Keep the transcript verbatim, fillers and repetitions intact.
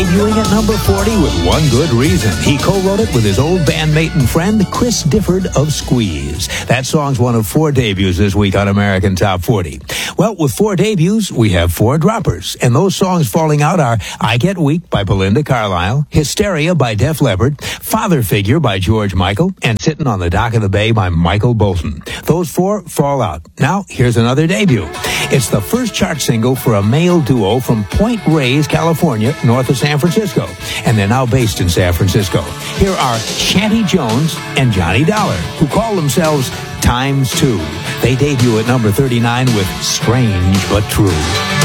debuting at number forty with one good reason. He co-wrote it with his old bandmate and friend, Chris Difford of Squeeze. That song's one of four debuts this week on American Top forty. Well, with four debuts, we have four droppers. And those songs falling out are I Get Weak by Belinda Carlisle, Hysteria by Def Leppard, Father Figure by George Michael, and Sitting on the Dock of the Bay by Michael Bolton. Those four fall out. Now, here's another debut. It's the first chart single for a male duo from Point Reyes, California, north of San Francisco. And they're now based in San Francisco. Here are Shanty Jones and Johnny Dollar, who call themselves Times Two. They debut at number thirty-nine with Strange But True.